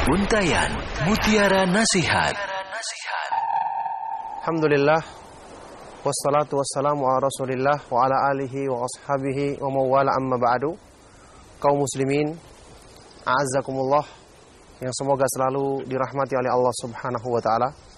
Untayan Mutiara Nasihat. Alhamdulillah, wassalatu wassalamu ala rasulillah wa ala alihi wa ashabihi wa mawala amma ba'du. Kaum muslimin, a'azzakumullah, yang semoga selalu dirahmati oleh Allah subhanahu wa ta'ala.